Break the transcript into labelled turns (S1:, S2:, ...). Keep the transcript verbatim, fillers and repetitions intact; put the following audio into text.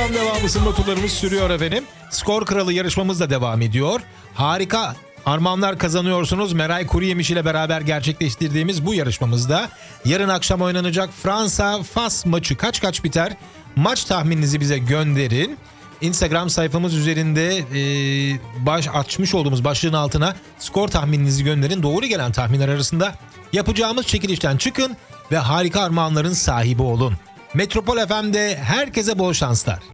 S1: Program devamı ısınma turlarımız sürüyor efendim. Skor Kralı yarışmamız da devam ediyor. Harika armağanlar kazanıyorsunuz. Meray Kuruyemiş ile beraber gerçekleştirdiğimiz bu yarışmamızda yarın akşam oynanacak Fransa-Fas maçı kaç kaç biter? Maç tahmininizi bize gönderin. Instagram sayfamız üzerinde e, baş açmış olduğumuz başlığın altına skor tahmininizi gönderin. Doğru gelen tahminler arasında yapacağımız çekilişten çıkın ve harika armağanların sahibi olun. Metropol F M'de herkese bol şanslar.